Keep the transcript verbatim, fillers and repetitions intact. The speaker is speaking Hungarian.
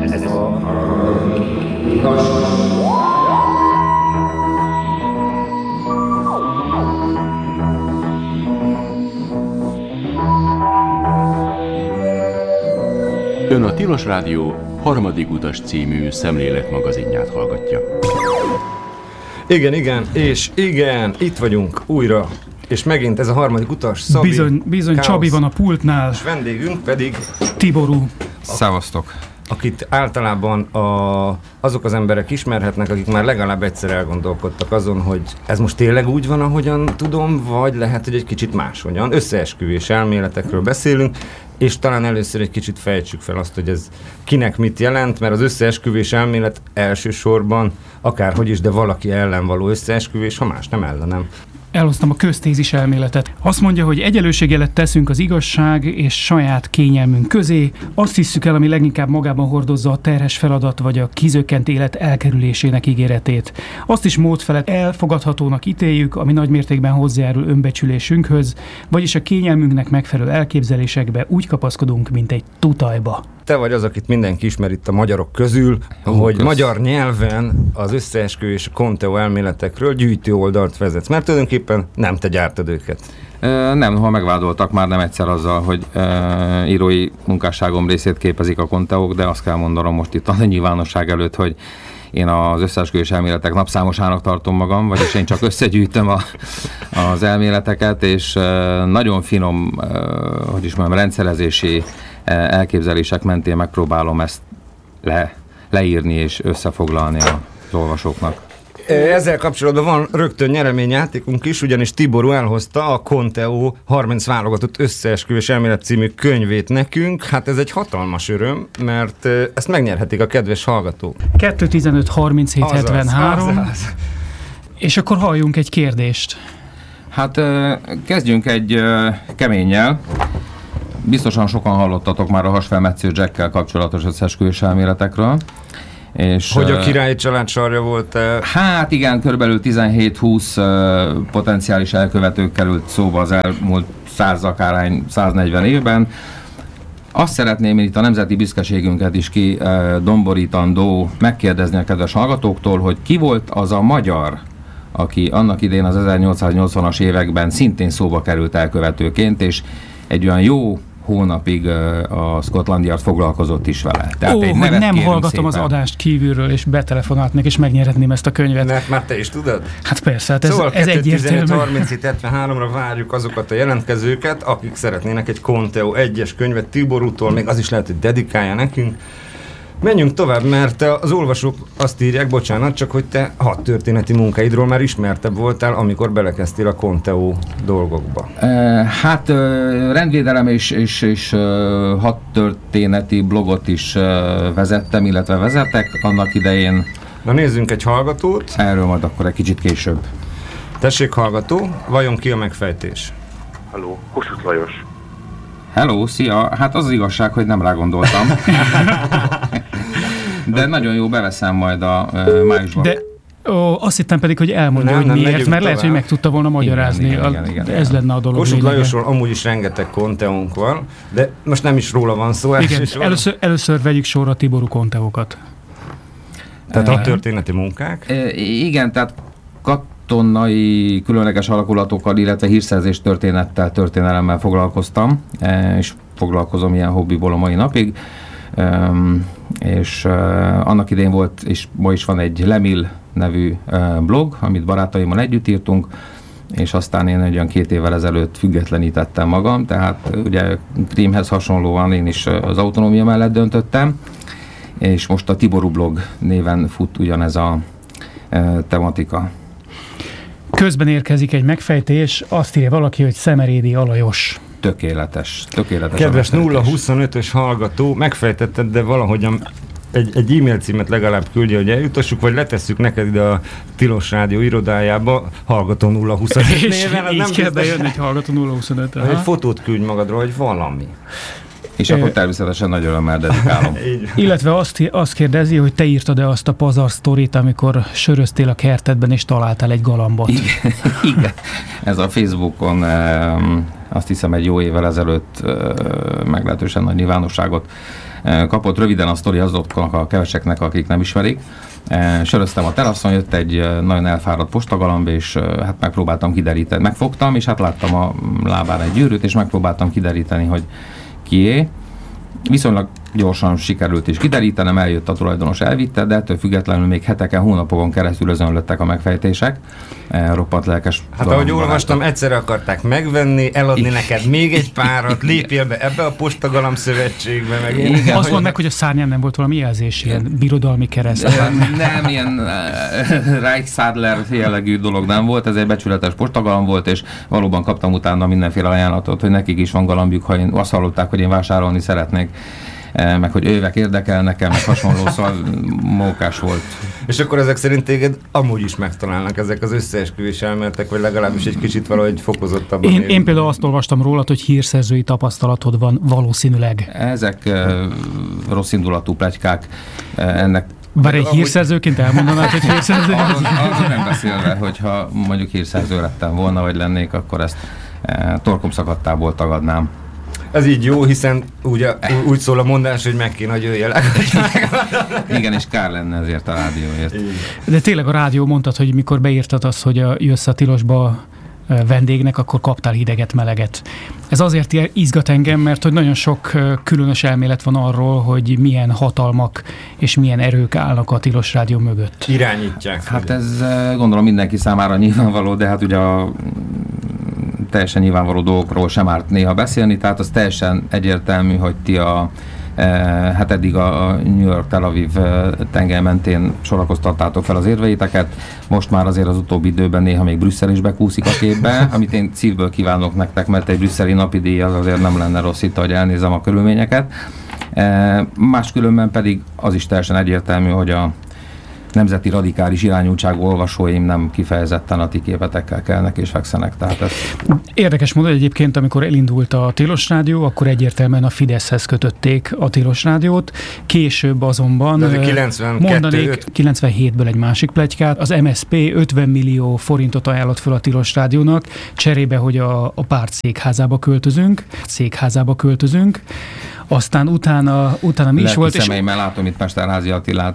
Ez a igaz. Ön a Tilos Rádió harmadik utas című szemléletmagazinját hallgatja. Igen, igen, és igen, itt vagyunk újra. És megint ez a harmadik utas, Szabi, Bizony, bizony Csabi van a pultnál. És vendégünk pedig Tiború. Szevasztok. Akit általában a, azok az emberek ismerhetnek, akik már legalább egyszer elgondolkodtak azon, hogy ez most tényleg úgy van, ahogyan tudom, vagy lehet, hogy egy kicsit máshogyan. Összeesküvés elméletekről beszélünk, és talán először egy kicsit fejtsük fel azt, hogy ez kinek mit jelent, mert az összeesküvés elmélet elsősorban, akárhogy is, de valaki ellen való összeesküvés, ha más nem ellenem. Elhoztam a köztézis elméletet. Azt mondja, hogy egyenlőségjelet teszünk az igazság és saját kényelmünk közé. Azt hisszük el, ami leginkább magában hordozza a terhes feladat vagy a kizökkent élet elkerülésének ígéretét. Azt is mód felett elfogadhatónak ítéljük, ami nagy mértékben hozzájárul önbecsülésünkhöz, vagyis a kényelmünknek megfelelő elképzelésekbe úgy kapaszkodunk, mint egy tutajba. Te vagy az, akit mindenki ismer itt a magyarok közül, oh, hogy kösz. Magyar nyelven az összeesküvés Conteo elméletekről gyűjtő oldalt vezetsz, mert tulajdonképpen nem te gyártod őket. E, nem, ha megvádoltak már nem egyszer azzal, hogy e, írói munkásságom részét képezik a Conteók, de azt kell mondanom most itt a nyilvánosság előtt, hogy én az összeesküvés elméletek napszámosának tartom magam, vagyis én csak összegyűjtöm a, az elméleteket, és e, nagyon finom, e, hogy is mondjam, rendszerezési elképzelések mentén megpróbálom ezt le, leírni és összefoglalni az olvasóknak. Ezzel kapcsolatban van rögtön nyereményjátékunk is, ugyanis Tiború elhozta a Conteo harminc válogatott összeesküvés elmélet című könyvét nekünk. Hát ez egy hatalmas öröm, mert ezt megnyerhetik a kedves hallgatók. kettő tizenöt harminchét hetvenhárom. És akkor halljunk egy kérdést. Hát kezdjünk egy keménnyel. Biztosan sokan hallottatok már a hasfelmetsző Jackkel kapcsolatos összeesküvés elméletekről. És, hogy a királyi család sarja volt? Hát igen, körülbelül tizenhét-húsz uh, potenciális elkövetők került szóba az elmúlt száz akárhány, száznegyven évben. Azt szeretném itt a nemzeti büszkeségünket is kidomborítandó megkérdezni a kedves hallgatóktól, hogy ki volt az a magyar, aki annak idén az ezernyolcszáznyolcvanas években szintén szóba került elkövetőként, és egy olyan jó hónapig uh, a Scotland Yard foglalkozott is vele. Tehát Ó, hogy nem hallgatom szépen az adást kívülről, és betelefonáltnak, és megnyerhetném ezt a könyvet. Mert már te is tudod? Hát persze, hát ez, szóval ez egyértelmű. kettő tizenöt harminchét hetvenháromra várjuk azokat a jelentkezőket, akik szeretnének egy Conteo egyes könyvet Tiborútól, még az is lehet, hogy dedikálja nekünk. Menjünk tovább, mert az olvasók azt írják, bocsánat, csak hogy te hat történeti munkáidról már ismertebb voltál, amikor belekezdtél a Conteo dolgokba. E, hát rendvédelem és, és, és hat történeti blogot is vezettem, illetve vezetek annak idején. Na nézzünk egy hallgatót. Erről majd akkor egy kicsit később. Tessék hallgató, vajon ki a megfejtés? Halló, Kossuth Lajos. Hello, szia! Hát az, az igazság, hogy nem rá gondoltam. De nagyon jó, beveszem majd a uh, májusban. De ó, azt hittem pedig, hogy elmondja, nem, hogy nem, miért, mert tovább. Lehet, hogy meg tudta volna magyarázni. Igen, igen, igen, igen, ez igen. Lenne a dolog. Kossuth Lajosról amúgy is rengeteg Conteónk van, de most nem is róla van szó. Igen, először, először vegyük sorra Tiború Conteókat. Tehát a történeti munkák? E, igen, tehát katonai különleges alakulatokkal, illetve hírszerzés történettel, történelemmel foglalkoztam, és foglalkozom ilyen hobbiból a mai napig. Um, és uh, annak idején volt, és ma is van egy Lemil nevű uh, blog, amit barátaimmal együtt írtunk, és aztán én egy olyan két évvel ezelőtt függetlenítettem magam, tehát uh, ugye Krímhez hasonlóan én is uh, az autonómia mellett döntöttem, és most a Tiború blog néven fut ugyanez a uh, tematika. Közben érkezik egy megfejtés, azt írja valaki, hogy Szemerédi Alajos. Tökéletes, tökéletes. Kedves nulla huszonötös hallgató, megfejtetted, de valahogyan egy, egy e-mail címet legalább küldje, hogy eljutassuk, vagy letesszük neked ide a Tilos Rádió irodájába, hallgató nulla huszonöt néven. És így kell bejönni egy hallgató nulla huszonötre. Egy fotót küldj magadról, hogy valami. És akkor természetesen nagy örömmel dedikálom. Illetve azt, azt kérdezi, hogy te írtad-e azt a pazar sztorit, amikor söröztél a kertedben, és találtál egy galambot. Igen, igen. Ez a Facebookon um, azt hiszem egy jó évvel ezelőtt uh, meglehetősen nagy nyilvánosságot kapott. Röviden a sztori azoknak a keveseknek, akik nem ismerik. Söröztem a teraszon, jött egy nagyon elfáradt postagalamb, és hát megpróbáltam kideríteni. Megfogtam, és hát láttam a lábára egy gyűrűt, és megpróbáltam kideríteni, hogy kié. Viszonylag gyorsan sikerült is kiderítenem, eljött a tulajdonos, elvitte, de ettől függetlenül még heteken, hónapokon keresztül özönlöttek a megfejtések. E, roppant lelkes. Hát ahogy olvastam, egyszerre akarták megvenni, eladni neked még egy párat, lépjél be ebbe a postagalamb szövetségbe, meg én. Igen, azt mondd meg, hogy a szárnyán nem volt valami jelzés, ilyen birodalmi kereszt. Nem, ilyen uh, Reichsadler jellegű dolog nem volt, ez egy becsületes postagalamb volt, és valóban kaptam utána mindenféle ajánlatot, hogy nekik is van galambjuk, ha én azt hallották, hogy én vásárolni szeretnék, meg hogy ővek érdekel nekem, meg hasonló, szóval mókás volt. És akkor ezek szerint téged amúgy is megtalálnak ezek az összeesküvés elméletek, vagy legalábbis egy kicsit valahogy fokozottabban. Én, én például azt olvastam rólad, hogy hírszerzői tapasztalatod van valószínűleg. Ezek uh, rossz indulatú pletykák, uh, ennek Bár egy hírszerzőként elmondanád, hogy hírszerző? Arról nem beszélve, hogyha mondjuk hírszerző lettem volna, vagy lennék, akkor ezt uh, torkom szakadtából tagadnám. Ez így jó, hiszen úgy, úgy szól a mondás, hogy meg kéne, hogy jöjjelek. Igen, és kár lenne ezért a rádióért. De tényleg a rádió mondtad, hogy mikor beírtad azt, hogy a, jössz a Tilosba vendégnek, akkor kaptál hideget, meleget. Ez azért izgat engem, mert hogy nagyon sok különös elmélet van arról, hogy milyen hatalmak és milyen erők állnak a Tilos Rádió mögött. Irányítják. Hát ez gondolom mindenki számára nyilvánvaló, de hát ugye a teljesen nyilvánvaló dolgokról sem árt néha beszélni, tehát az teljesen egyértelmű, hogy ti a hát eddig a New York-Tel Aviv tengely mentén sorakoztattátok fel az érveiteket, most már azért az utóbbi időben néha még Brüsszel is bekúszik a képbe, amit én szívből kívánok nektek, mert egy brüsszeli napidíj az azért nem lenne rossz itt, hogy elnézem a körülményeket. Máskülönben pedig az is teljesen egyértelmű, hogy a nemzeti radikális irányultságú olvasóim nem kifejezetten a ti képetekkel kelnek és fekszenek. Tehát ez... Érdekes módon egyébként, amikor elindult a Tilos Rádió, akkor egyértelműen a Fideszhez kötötték a Tilos Rádiót. Később azonban mondanék kilencvenhétből egy másik pletykát. Az em es zé pé ötven millió forintot ajánlott fel a Tilos Rádiónak, cserébe, hogy a, a párt székházába költözünk, székházába költözünk. Aztán utána, utána mi is volt. Lelki szemeimmel látom itt Mesterházy Attilát,